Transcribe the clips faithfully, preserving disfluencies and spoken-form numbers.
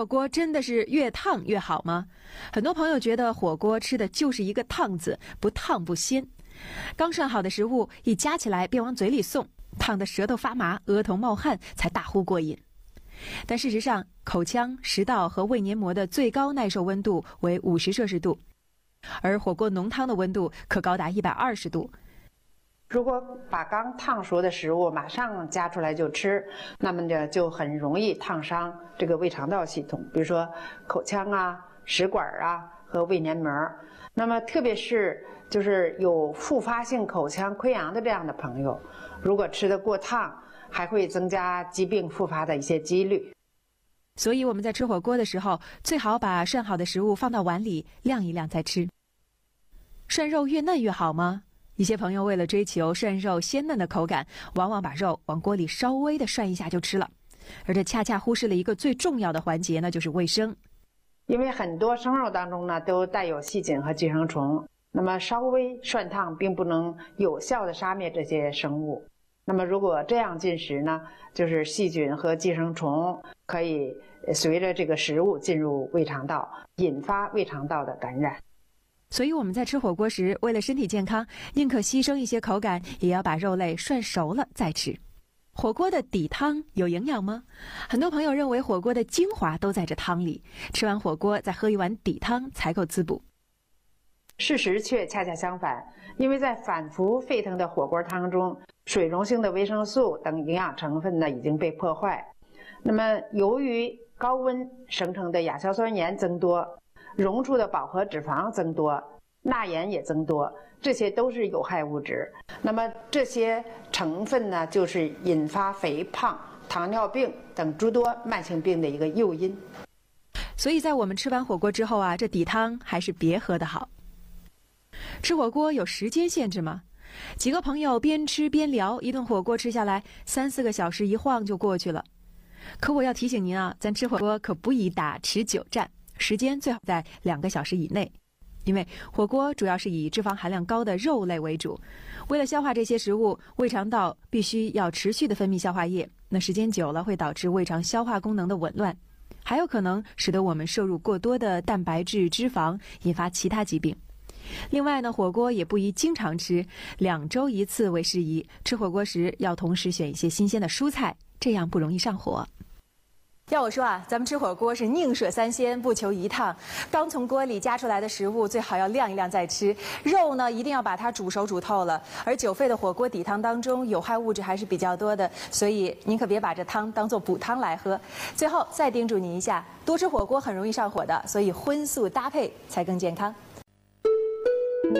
火锅真的是越烫越好吗？很多朋友觉得火锅吃的就是一个烫字，不烫不鲜。刚涮好的食物一夹起来便往嘴里送，烫得舌头发麻，额头冒汗，才大呼过瘾。但事实上，口腔、食道和胃黏膜的最高耐受温度为五十摄氏度，而火锅浓汤的温度可高达一百二十度。 如果把刚烫熟的食物马上夹出来就吃，那么呢就很容易烫伤这个胃肠道系统，比如说口腔啊、食管啊和胃黏膜。那么特别是就是有复发性口腔溃疡的这样的朋友，如果吃得过烫，还会增加疾病复发的一些几率。 所以我们在吃火锅的时候，最好把涮好的食物放到碗里晾一晾再吃。涮肉越嫩越好吗？一些朋友为了追求涮肉鲜嫩的口感，往往把肉往锅里稍微的涮一下就吃了，而这恰恰忽视了一个最重要的环节呢，就是卫生。 因为很多生肉当中呢都带有细菌和寄生虫，那么稍微涮烫并不能有效的杀灭这些生物。那么如果这样进食呢，就是细菌和寄生虫可以随着这个食物进入胃肠道，引发胃肠道的感染。 所以我们在吃火锅时，为了身体健康，宁可牺牲一些口感，也要把肉类涮熟了再吃。火锅的底汤有营养吗？很多朋友认为火锅的精华都在这汤里，吃完火锅再喝一碗底汤才够滋补。 事实却恰恰相反，因为在反复沸腾的火锅汤中，水溶性的维生素等营养成分呢已经被破坏。那么由于高温生成的亚硝酸盐增多，溶出的饱和脂肪增多，钠盐也增多，这些都是有害物质。那么这些成分呢，就是引发肥胖、糖尿病等诸多慢性病的一个诱因。 所以在我们吃完火锅之后啊，这底汤还是别喝的好。吃火锅有时间限制吗？几个朋友边吃边聊，一顿火锅吃下来，三四个小时一晃就过去了。可我要提醒您啊，咱吃火锅可不宜打持久战，时间最好在两个小时以内。因为火锅主要是以脂肪含量高的肉类为主，为了消化这些食物，胃肠道必须要持续的分泌消化液，那时间久了会导致胃肠消化功能的紊乱，还有可能使得我们摄入过多的蛋白质、脂肪，引发其他疾病。另外呢，火锅也不宜经常吃，两周一次为适宜。吃火锅时要同时选一些新鲜的蔬菜，这样不容易上火。要我说啊，咱们吃火锅是宁舍三鲜，不求一烫。刚从锅里夹出来的食物最好要晾一晾再吃，肉呢一定要把它煮熟煮透了。而久沸的火锅底汤当中有害物质还是比较多的，所以您可别把这汤当做补汤来喝。最后再叮嘱您一下，多吃火锅很容易上火的，所以荤素搭配才更健康。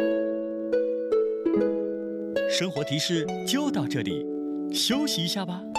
生活提示就到这里，休息一下吧。